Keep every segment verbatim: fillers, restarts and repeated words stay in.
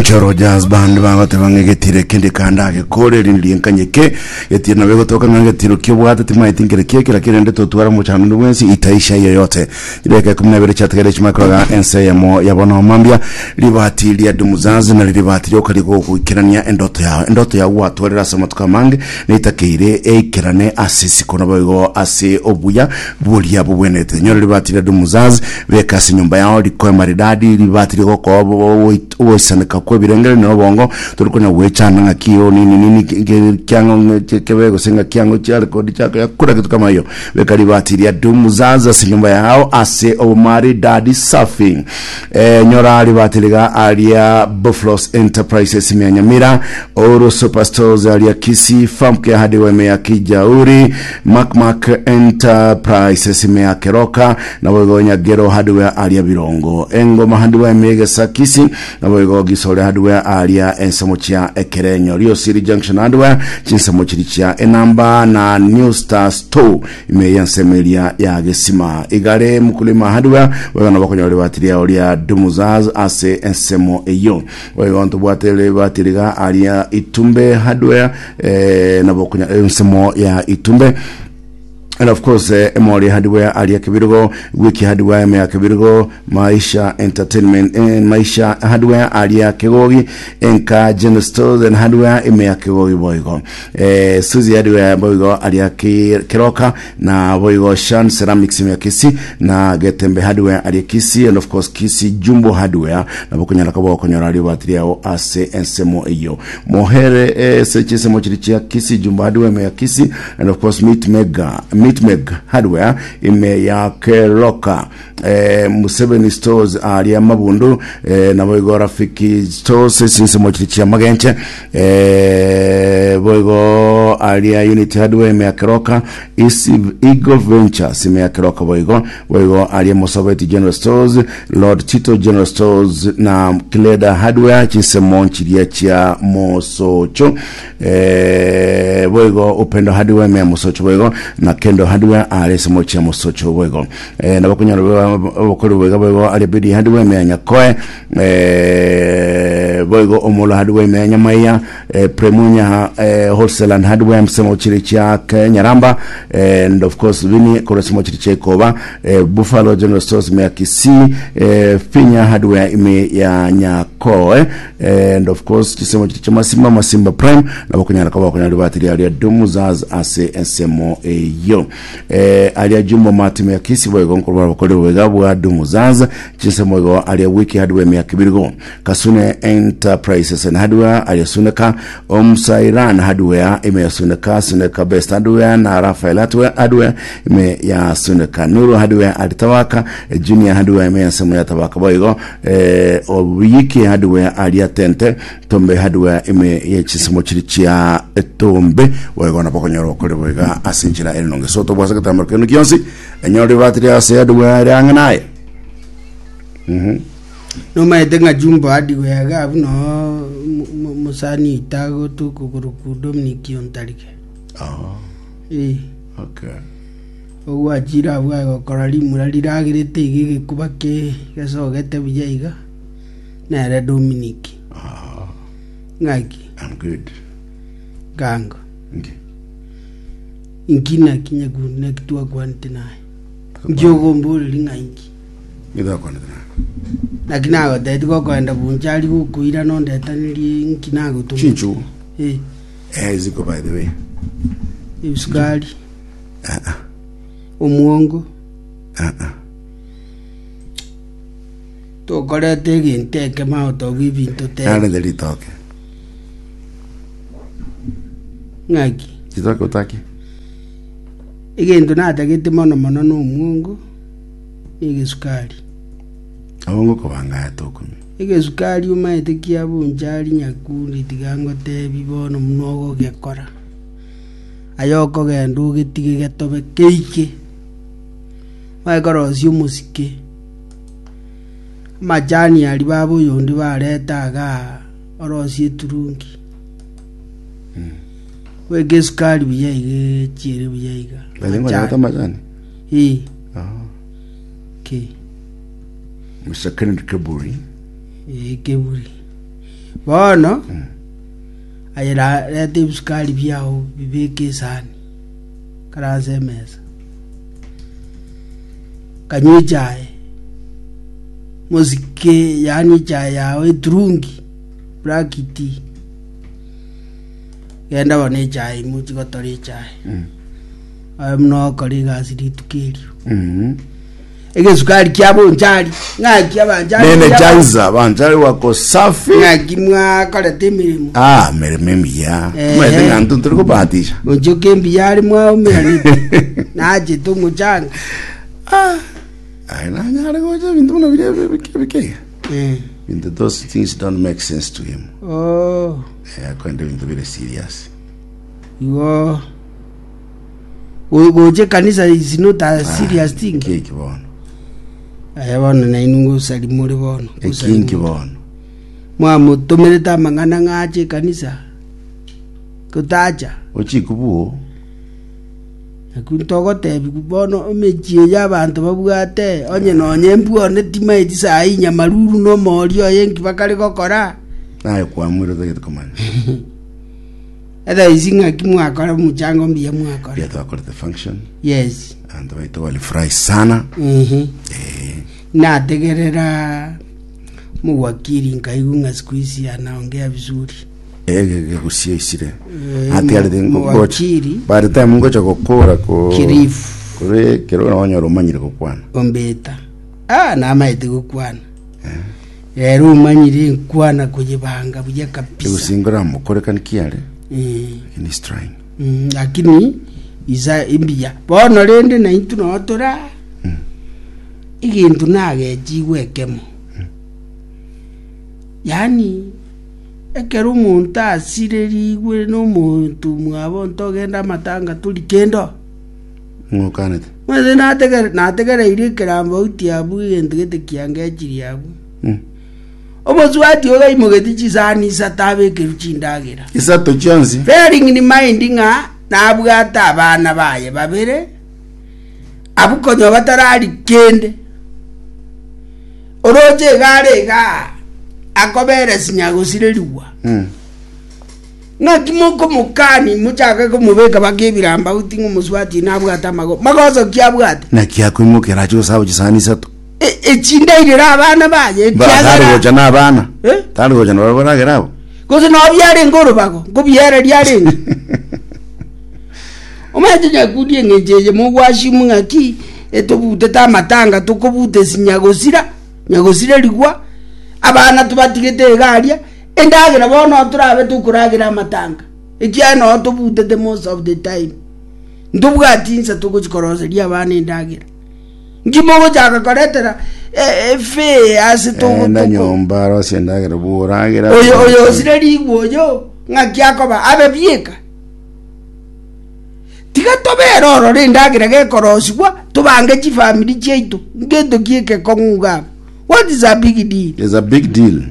Choro Jazz Band bagote bangegetire kindi kanda gekore rindienkanyeke yetire na bego toka ngetiro kyobwate timaitingire keke lakini ndeto twara mu chanu wensi itaisha yoyote ireke kumi na bibiri chategere chimakroga ense yamo yabona mambia libati lya dumuzazi na libati lyo kaliko kukirania endoto yawe endoto ya watu wale rasa matuka mange nitakire ekirane asisi kona bogo ase obuya bulia bubwenete nyoro libati lya dumuzazi bekasi nyumba yao likoe maridadi libati liko ko woisaneka kwa birengere no bongo tulikuwa wechana ngakio nini nini kyango kebego senga kyango cyale kodi cyaka yakura kitu kama hiyo bekali batiria dumuzaza sinyumba yao ase omari dadi surfing eh nyora ali batiriga alia Buffalo's Enterprises Nyamira Oro Superstores alia Kisi Famke hadi weme ya Kijauri Macmac Enterprises ya Keroka na wegonya Gero hardware alia Birongo Engoma hardware mega Sakisi na wego gisole hardware alia ensamochia ekerenyo Rio City Junction hardware chinsamochirichia enamba na New Star Store imeyansemelia ya gesima igare mkulima hardware wega nabakonya wale batiria olia Dumuzaz ase ensemo eyo wega wantu bwatele batiriga alia Itumbe hardware eh nabakonya ensemo ya Itumbe. And of course, uh, Emori hardware alia Kibirgo, Wiki hardware mea Kibirgo, Maisha Entertainment, and Maisha hardware alia Kegogi, Enka General Stores and hardware imea Kegogi boygo. Eh, Suzy hardware boygo alia Keroka, na boygo Shan Ceramics imea Kisi, na Getembe hardware alia Kisi, and of course Kisi Jumbo hardware, na bokunya nakabo konya radio batteria o ase ensemo eyo. Mohere eh seche semo chirichia Kisi Jumbo hardware mea Kisi, and of course Meet Mega. Meatmeg hardware ime ya Keroka eh Museveni Stores alia Mabundu eh na boygo Rafiki Stores since mochichia magenche eh boygo alia Unity hardware ime ya Keroka is Eagle Ventures ime ya Keroka boygo boygo alia Mosoveti General Stores Lord Tito General Stores na Kleda hardware chisemo chiria chia Mosocho eh boygo Upendo hardware ime ya Mosocho boygo na Kendo hardware ale semochia Mosocho wego eh nabakunya bakuru wego wego ale bidi hardware menya koe eh wego omolo hardware menya maya eh Premunya eh wholesale and hardware msemochiri cha Nyaramba and of course vini kore semochiri cha Koba eh Buffalo General Stores menya Kisi eh Finya hardware ime ya Nyakoe and of course kisemochiri cha Masimba Masimba Prime nabakunya nakabakunya libatiri ale Dumuzaz ase ensemo e yo eh alia Jumbo Matime ya Kisi wego nkorwa bakole wega bwa Dumuzaza chinsemo wego alia Wiki hardware mea Kibirgo Kasune Enterprises and hardware alia Suneka Omsairan hardware ime ya Suneka Suneka Best hardware na Rafael hardware ime ya Suneka Nuru hardware alitawaka eh, Junior hardware ime ya semo ya tabaka wego eh Wiki hardware alia Tente Tombe hardware ime ya chinsemo chirichia Tombe wego na pokonyoro kole wega asinchira elonge soto bwasa katamar kenu kionsi enyori batria se hardware anganaye mhm no maetenga Jumbo hadi wega no musani itago tu kukuruku Dominic Ontarike ah eh okay owa jira wa korali murali ragirite igige kubake gasogete bujaiga na re Dominic ah ngaki I'm good gango okay ingina kinya gune kitua kwante naye njogo mbuli lingaingi nida kwante naye lakini ago tetiko kwenda bunjali kuira no ndetaniri ngina gutu chinchu eh eh ziko by the way iskali ah ah omuongo ah ah to kore tege nteke ma to bibinto te ale deli toke ngaki kitoko utaki igendo nata gitimono mono no mungu ige sukari abongo ko banga tokumi ige sukari umaite kia bunjari nyakuri tigango te bibono mnogo gekora ayoko gendu gitige getobe keike maikoro sio musike majani ali babo yondi baretaga orosi turungi mm. Wege sukari biyaiga chire biyaiga balengo ya tamazani eh ah ke Mister Kennedy Keburi eh Keburi bono ayira lete bisukari byao bibeke sani karaze meza kanywe chai muzike yani chai yawe drungi black tea yenda wane chai muchi gotori chai mm. amno kali gasiri tukiri mhm ege sukari kyabo njali ngaki abanjali nene janza banjali wako safi ngaki mwa kala temirimu ah mere memia mwete ngantu turiko batisha unjo kembi yali mwa umeni naje to mujanga ah ai na ngale goje bintu na bile bike bike eh bintu those things don't make sense to him oh eh akwende bintu bile serious yo goje kanisa is not a serious thing kiki bono ayabona na inungu salimuri bono ekinki bono mwa mutomereta mangana ngache kanisa kutaja ochikubuo akuntogote bibono mejie y'abantu babwate onye nonye mbuone timaiti sai nyamaruru no morio yengi bakali gokora naye kwamwiro tagetkomanya Ada izinga kimwakora muchango mbiye mwakora. Pia twakora the function. Yes. And waito walifurahi sana. Mhm. Eh. Na tegerera muwakili nkaigunga siku hizi anaongea vizuri. Eh kusia isire. Ati ali dengo muwakili. By the time ngocha kokora ko Kirifu. Kore kero na wanyoro manyire kokwana. Ombeta. Ah na maite kokwana. Eh. Ero manyire kwana kujibanga buje kabisa. Usingora mukore kan kiale. Eh. And he's trying. Mm, lakini iza imbia bono rende na intu no tora mm. igintu nage jiwekemo mm. yani ekero umuntu asirerigwe no muntu mwabo ntogenda matanga tuli kendo ngokanete mweze nategere nategere iri kerambo utiabu igintu gete kiange kiri abu mm. Omozwati oga imogeti chisani satabe keruchindagira. Isato chonzi. Bearing ni mind nga nabwata abana baye babere. Abukonyo batarari kende. Oroje gare ga akobere sinyago sirerwa. Mm. Na kimoko mukani muchaka ko mubeka bakebiramba utingo muzwati nabwata mago. Magozo kyabwata. Na kyakwimukira cyo sabo chisani sato. Echinda irira abana baye kyagara goja na abana eh tari goja na barabara gerabo koze no byare ngoro bago ngo byare ryare omaje nyakudie ngejeje mu washi mungaki etobute tamatanga tukobute sinyagosira nyagosira ligwa abana tubatigete garia endagera bono turabe tukuragira amatanga ekyano tobute the most of the time ndubwatinza tukuchikoroza ria abana endagera ngimogo chaka koretera efe asito na nyomba ro sendagera buragira oyo oyo sireri gwoyo ngakyako abe bieka tiga tobero ro rendagira gekoroswa tubange chi family cheito ngendo kieke konguga. What is a big deal? It's a big deal.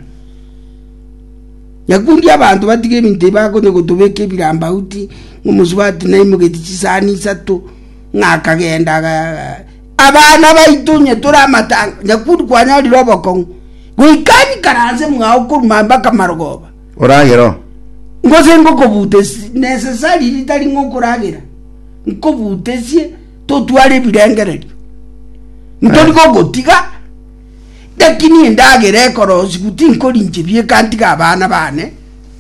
Yakundi abantu batige minte bako ne gutubeke biramba uti ngumuzwati na imugeti chisani sato ngakagenda ga abana baitunye turamatanga nyakudu kwanya liroboko guikani karanze mwao kurumamba kamarogoba oragero ngoze ngoko bute necessary litali ngokuragira ngoko butesie to twale birengereri ntoni ko gotiga dakini ndagere korosi gutinko linje bie kantika abana bane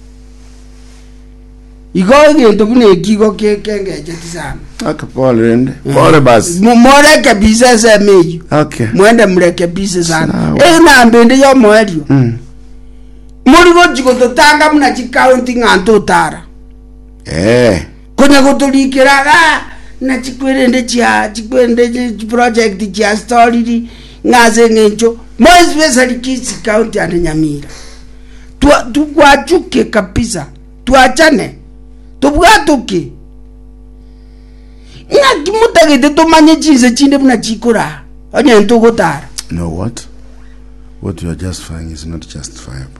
igo ngento bune kigo kekengeje tisana akapole rende pole basi mumoreke business emeju okay mwende mureke business sana eh na mbende yo moerio mm muri go jigo totanga muna chikaunti nganto tara eh kunya gotolikiraga na chikwerende chia chikwende project chia story ngaze ngencho moi special kisi county ande Nyamira tu tukwachuke kabisa tuachane tubwatuke ina kimutagete tomanye chize chinde buna chikora onye ntogotara. You know what? What you are justifying is not justifiable.